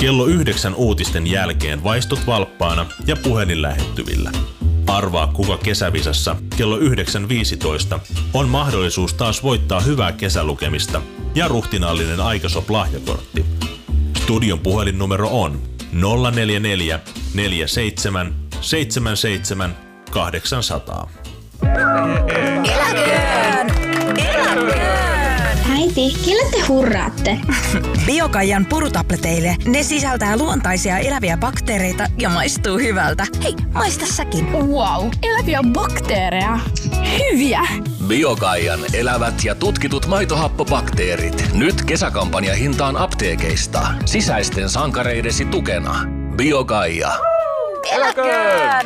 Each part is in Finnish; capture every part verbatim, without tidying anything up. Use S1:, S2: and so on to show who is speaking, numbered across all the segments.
S1: Kello yhdeksän uutisten jälkeen vaistut valppaana ja puhelin lähettyvillä. Arvaa, kuka kesävisassa kello yhdeksän viisitoista on mahdollisuus taas voittaa hyvää kesälukemista ja ruhtinaallinen Aikasop-lahjakortti. Studion puhelinnumero on nolla neljä neljä neljä seitsemän seitsemän seitsemän kahdeksan nolla nolla.
S2: Eläköön! Eläköön!
S3: Äiti, kelle te hurraatte?
S2: Biokaijan purutableteille. Ne sisältää luontaisia eläviä bakteereita ja maistuu hyvältä. Hei, maista säkin.
S3: Wow, eläviä bakteereja. Hyviä!
S4: Biokaijan elävät ja tutkitut maitohappobakteerit. Nyt kesäkampanja hintaan apteekeista. Sisäisten sankareidesi tukena. Biokaija.
S2: Eläköön!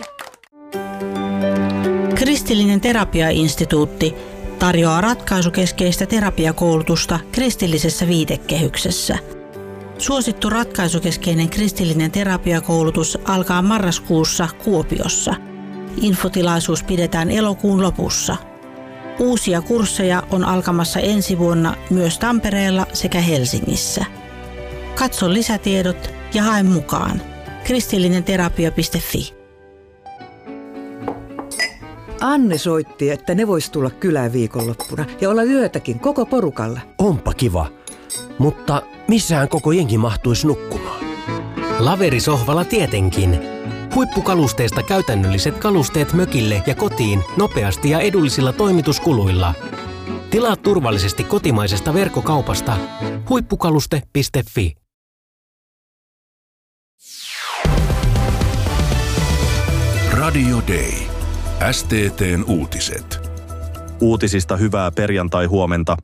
S5: Kristillinen terapiainstituutti tarjoaa ratkaisukeskeistä terapiakoulutusta kristillisessä viitekehyksessä. Suosittu ratkaisukeskeinen kristillinen terapiakoulutus alkaa marraskuussa Kuopiossa. Infotilaisuus pidetään elokuun lopussa. Uusia kursseja on alkamassa ensi vuonna myös Tampereella sekä Helsingissä. Katso lisätiedot ja hae mukaan. kristillinenterapia piste fi.
S6: Anne soitti, että ne vois tulla kylään viikonloppuna ja olla yötäkin koko porukalla.
S7: Onpa kiva, mutta missähän koko jengi mahtuisi nukkumaan? Laverisohvalla tietenkin. Huippukalusteista käytännölliset kalusteet mökille ja kotiin nopeasti ja edullisilla toimituskuluilla. Tilaa turvallisesti kotimaisesta verkkokaupasta huippukaluste piste fi.
S8: Radio Day. S T T:n uutiset.
S9: Uutisista hyvää perjantai-huomenta.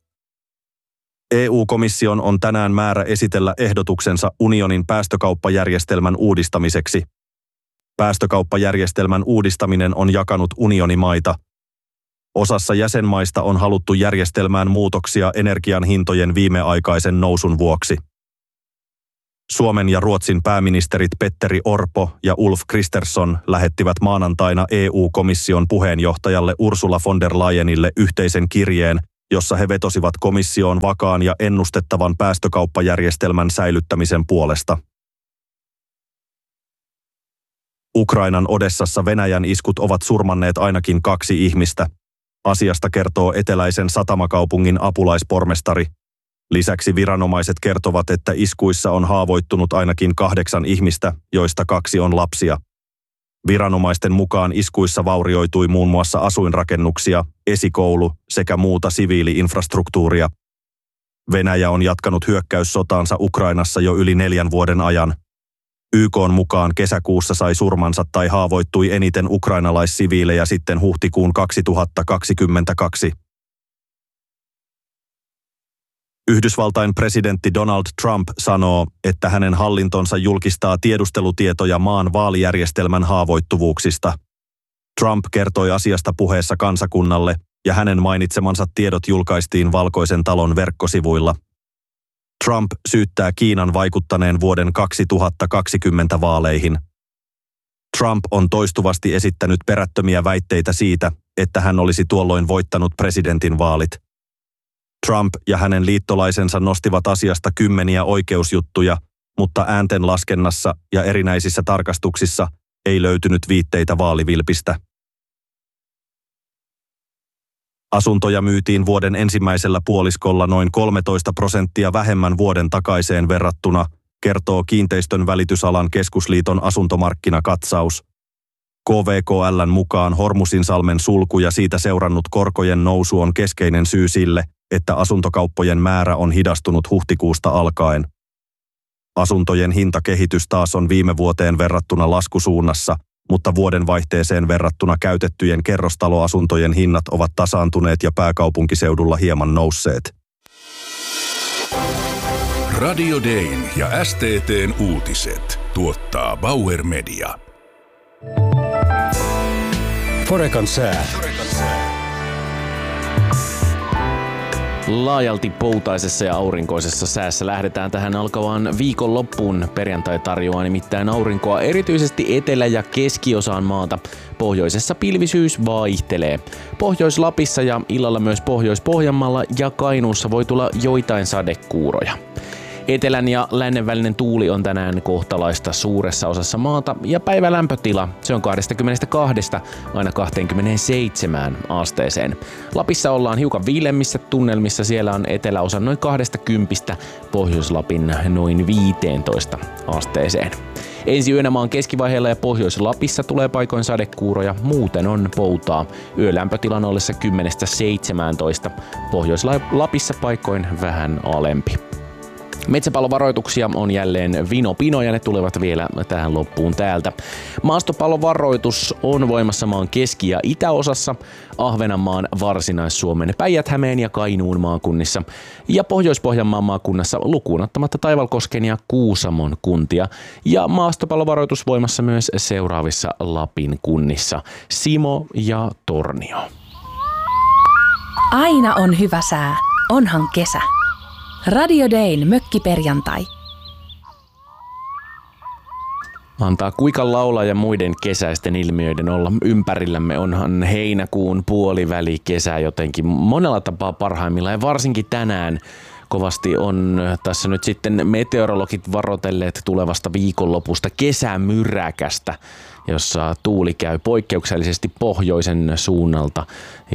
S9: E U-komission on tänään määrä esitellä ehdotuksensa unionin päästökauppajärjestelmän uudistamiseksi. Päästökauppajärjestelmän uudistaminen on jakanut unionimaita. Osassa jäsenmaista on haluttu järjestelmään muutoksia energian hintojen viimeaikaisen nousun vuoksi. Suomen ja Ruotsin pääministerit Petteri Orpo ja Ulf Kristersson lähettivät maanantaina E U-komission puheenjohtajalle Ursula von der Leyenille yhteisen kirjeen, jossa he vetosivat komissioon vakaan ja ennustettavan päästökauppajärjestelmän säilyttämisen puolesta. Ukrainan Odessassa Venäjän iskut ovat surmanneet ainakin kaksi ihmistä. Asiasta kertoo eteläisen satamakaupungin apulaispormestari. Lisäksi viranomaiset kertovat, että iskuissa on haavoittunut ainakin kahdeksan ihmistä, joista kaksi on lapsia. Viranomaisten mukaan iskuissa vaurioitui muun muassa asuinrakennuksia, esikoulu sekä muuta siviili-infrastruktuuria. Venäjä on jatkanut hyökkäyssotaansa Ukrainassa jo yli neljän vuoden ajan. Y K:n mukaan kesäkuussa sai surmansa tai haavoittui eniten ukrainalaissiviilejä sitten huhtikuun kaksituhattakaksikymmentäkaksi. Yhdysvaltain presidentti Donald Trump sanoo, että hänen hallintonsa julkistaa tiedustelutietoja maan vaalijärjestelmän haavoittuvuuksista. Trump kertoi asiasta puheessa kansakunnalle, ja hänen mainitsemansa tiedot julkaistiin Valkoisen talon verkkosivuilla. Trump syyttää Kiinan vaikuttaneen vuoden kaksituhattakaksikymmentä vaaleihin. Trump on toistuvasti esittänyt perättömiä väitteitä siitä, että hän olisi tuolloin voittanut presidentin vaalit. Trump ja hänen liittolaisensa nostivat asiasta kymmeniä oikeusjuttuja, mutta äänten laskennassa ja erinäisissä tarkastuksissa ei löytynyt viitteitä vaalivilpistä. Asuntoja myytiin vuoden ensimmäisellä puoliskolla noin kolmetoista prosenttia vähemmän vuoden takaiseen verrattuna, kertoo Kiinteistön välitysalan keskusliiton asuntomarkkinakatsaus. K V K L:n mukaan Hormusinsalmen sulku ja siitä seurannut korkojen nousu on keskeinen syy sille, että asuntokauppojen määrä on hidastunut huhtikuusta alkaen. Asuntojen hintakehitys taas on viime vuoteen verrattuna laskusuunnassa, mutta vuoden vaihteeseen verrattuna käytettyjen kerrostaloasuntojen hinnat ovat tasaantuneet ja pääkaupunkiseudulla hieman nousseet.
S8: Radio Dayn ja S T T:n uutiset tuottaa Bauer Media.
S7: Forekan sää.
S10: Laajalti poutaisessa ja aurinkoisessa säässä lähdetään tähän alkavaan viikonloppuun. Perjantai tarjoaa nimittäin aurinkoa erityisesti etelä- ja keskiosaan maata. Pohjoisessa pilvisyys vaihtelee. Pohjois-Lapissa ja illalla myös Pohjois-Pohjanmaalla ja Kainuussa voi tulla joitain sadekuuroja. Etelän ja lännen välinen tuuli on tänään kohtalaista suuressa osassa maata ja päivän lämpötila se on kaksikymmentäkaksi aina kaksikymmentäseitsemän asteeseen. Lapissa ollaan hiukan viilemmissä tunnelmissa, siellä on eteläosa noin kaksikymmentä, Pohjois-Lapin noin viisitoista asteeseen. Ensi yönä maan keskivaiheella ja Pohjois-Lapissa tulee paikoin sadekuuroja, muuten on poutaa. Yölämpötilan ollessa kymmenestä seitsemääntoista, Pohjois-Lapissa paikoin vähän alempi. Metsäpalovaroituksia on jälleen vino-pino ja ne tulevat vielä tähän loppuun täältä. Maastopalovaroitus on voimassa maan keski- ja itäosassa, Ahvenanmaan, Varsinais-Suomen, Päijät-Hämeen ja Kainuun maakunnissa ja Pohjois-Pohjanmaan maakunnassa lukuun ottamatta Taivalkosken ja Kuusamon kuntia. Ja maastopalovaroitus voimassa myös seuraavissa Lapin kunnissa, Simo ja Tornio.
S11: Aina on hyvä sää, onhan kesä. Radio Dayn mökkiperjantai.
S10: Antaa kuikan laulaa ja muiden kesäisten ilmiöiden olla ympärillämme. Onhan heinäkuun puoliväli kesä jotenkin monella tapaa parhaimmillaan ja varsinkin tänään kovasti on tässä nyt sitten meteorologit varoitelleet tulevasta viikonlopusta kesämyräkästä, jossa tuuli käy poikkeuksellisesti pohjoisen suunnalta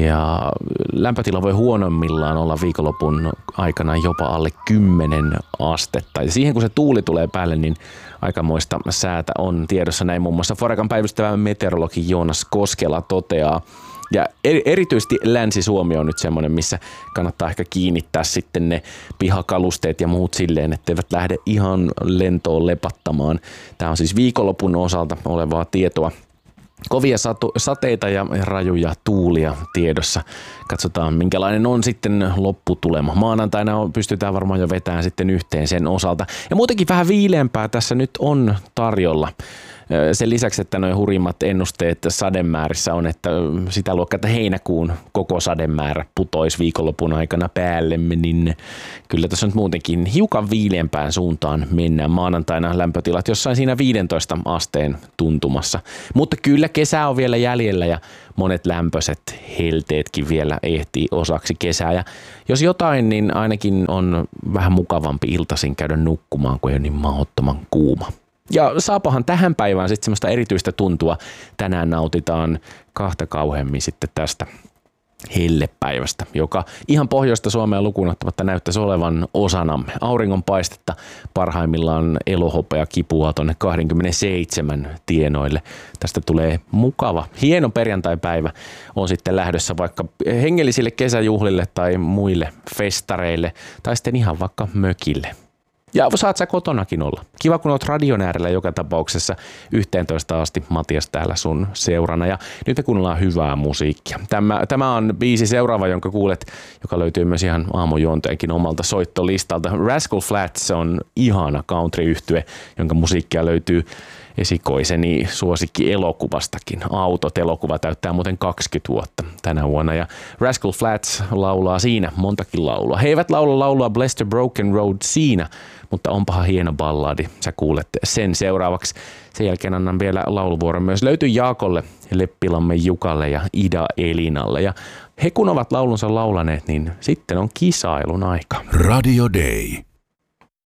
S10: ja lämpötila voi huonommillaan olla viikonlopun aikana jopa alle kymmenen astetta. Ja siihen kun se tuuli tulee päälle, niin aikamoista säätä on tiedossa, näin muun muassa Forecan päivystävä meteorologi Joonas Koskela toteaa. Ja erityisesti Länsi-Suomi on nyt semmoinen, missä kannattaa ehkä kiinnittää sitten ne pihakalusteet ja muut silleen, etteivät lähde ihan lentoon lepattamaan. Tämä on siis viikonlopun osalta olevaa tietoa. Kovia satu, sateita ja rajuja tuulia tiedossa. Katsotaan, minkälainen on sitten lopputulema. Maanantaina pystytään varmaan jo vetämään sitten yhteen sen osalta. Ja muutenkin vähän viileämpää tässä nyt on tarjolla. Sen lisäksi, että nuo hurjimmat ennusteet sademäärissä on, että sitä luokkaa, että heinäkuun koko sademäärä putoisi viikonlopun aikana päällemme, niin kyllä tässä nyt muutenkin hiukan viileämpään suuntaan mennään. Maanantaina lämpötilat jossain siinä viidentoista asteen tuntumassa. Mutta kyllä kesä on vielä jäljellä ja monet lämpöiset helteetkin vielä ehtii osaksi kesää. Ja jos jotain, niin ainakin on vähän mukavampi iltaisin käydä nukkumaan, kun ei ole niin mahdottoman kuuma. Ja saapahan tähän päivään sitten semmoista erityistä tuntua. Tänään nautitaan kahta kauheammin sitten tästä hellepäivästä, joka ihan pohjoista Suomea lukuun ottamatta näyttäisi olevan osanamme. Auringonpaistetta parhaimmillaan elohopea kipuaa tuonne kaksikymmentäseitsemän tienoille. Tästä tulee mukava, hieno perjantaipäivä. On sitten lähdössä vaikka hengellisille kesäjuhlille tai muille festareille tai sitten ihan vaikka mökille. Ja saat sä kotonakin olla. Kiva, kun oot radion äärellä joka tapauksessa yhteentoista asti. Matias täällä sun seurana. Ja nyt me kuunnellaan hyvää musiikkia. Tämä, tämä on biisi seuraava, jonka kuulet, joka löytyy myös ihan aamujuonteenkin omalta soittolistalta. Rascal Flatts on ihana country-yhtye, jonka musiikkia löytyy esikoiseni suosikki elokuvastakin. Autot-elokuva täyttää muuten kaksikymmentä vuotta tänä vuonna ja Rascal Flatts laulaa siinä montakin laulua. He eivät laula laulua Bless the Broken Road siinä, mutta onpahan hieno balladi. Sä kuulet sen seuraavaksi. Sen jälkeen annan vielä lauluvuoron myös. Löytyy Jaakolle, Leppilamme Jukalle ja Ida Elinalle. Ja he kun ovat laulunsa laulaneet, niin sitten on kisailun aika.
S8: Radio Day.